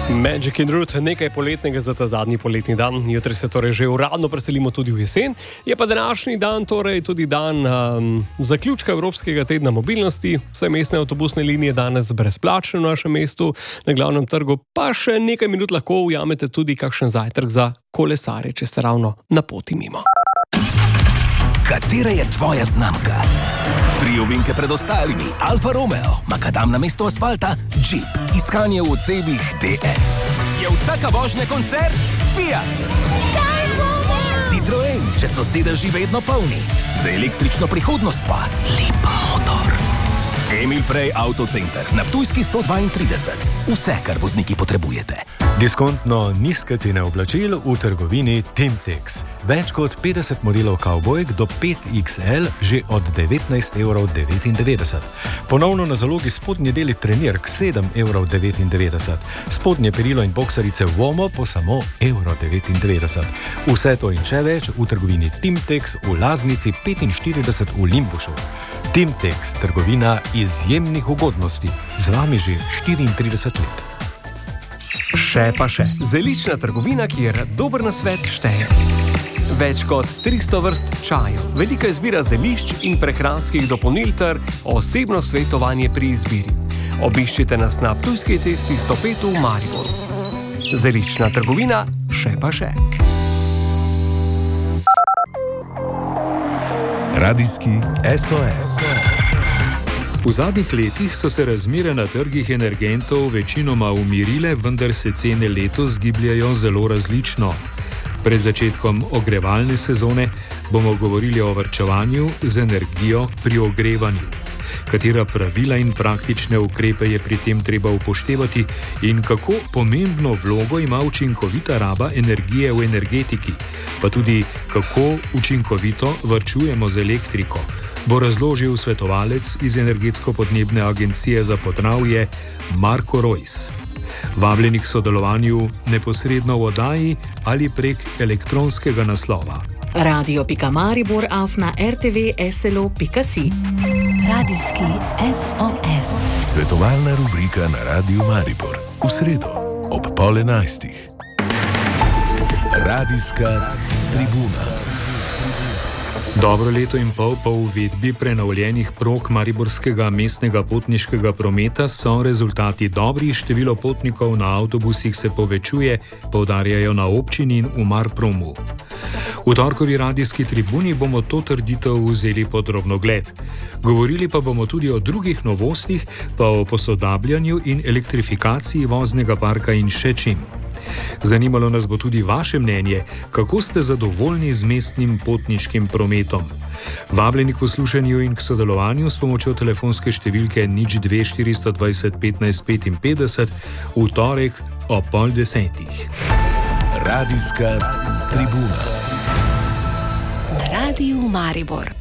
Magic in Root, nekaj poletnega za ta zadnji poletni dan. Jutri se torej že uradno preselimo tudi v jesen. Je pa današnji dan torej tudi dan zaključka Evropskega tedna mobilnosti. Vse mestne avtobusne linije danes brezplačne v našem mestu, na glavnem trgu, pa še nekaj minut lahko ujamete tudi kakšen zajtrk za kolesarje, če ste ravno na poti mimo. Katera je tvoja znamka? 3 ovinke pred ostalimi, Alfa Romeo, makadam na mesto asfalta, Jeep, iskanje v odsebih DS. Je vsaka vožnja koncert? Fiat. Citroen, če so sedeži vedno polni. Za električno prihodnost pa lep motor. Emil Frey Autocenter, na Ptujski 132. Vse, kar vozniki potrebujete. Diskontno nizke cene oblačil v trgovini Timtex. Več kot 50 modelov kavbojk do 5XL že od 19,99 €. Ponovno na zalogi spodnje deli trenirk 7,99 €. Spodnje perilo in boksarice Vomo po samo €1,99. Vse to in še več v trgovini Timtex v Laznici 45 v Limbušu. Timtex, trgovina izjemnih ugodnosti. Z vami že 34 let. Še pa še. Zeliščna trgovina, kjer dober nasvet šteje. Več kot 300 vrst čajev, velika izbira zelišč in prehranskih dopolnil ter osebno svetovanje pri izbiri. Obiščite nas na Ptujski cesti 105 v Mariboru. Zeliščna trgovina, še pa še. Radijski SOS. V zadnjih letih so se razmere na trgih energentov večinoma umirile, vendar se cene letos gibljajo zelo različno. Pred začetkom ogrevalne sezone bomo govorili o varčevanju z energijo pri ogrevanju. Katera pravila in praktične ukrepe je pri tem treba upoštevati in kako pomembno vlogo ima učinkovita raba energije v energetiki, pa tudi kako učinkovito varčujemo z elektriko, bo razložil svetovalec iz Energetsko-podnebne agencije za Podravje Marko Rojs. Vabljeni k sodelovanju neposredno v oddaji ali prek elektronskega naslova. radio.maribor@rtv.slo.si. Radijski SOS. Svetovalna rubrika na Radiu Maribor. V sredo ob 10:30. Radijska tribuna. Dobro leto in pol po uvedbi prenovljenih prog mariborskega mestnega potniškega prometa so rezultati dobri, število potnikov na avtobusih se povečuje, poudarjajo na občini in v Marpromu. V torkovi radijski tribuni bomo to trditev vzeli pod drobnogled. Govorili pa bomo tudi o drugih novostih, pa o posodabljanju in elektrifikaciji voznega parka in še čim. Zanimalo nas bo tudi vaše mnenje, kako ste zadovoljni z mestnim potniškim prometom. Vabljeni k poslušanju in k sodelovanju s pomočjo telefonske številke 02 420 15 55 v torek ob 9:30. Radijska tribuna. Na Radiju Maribor.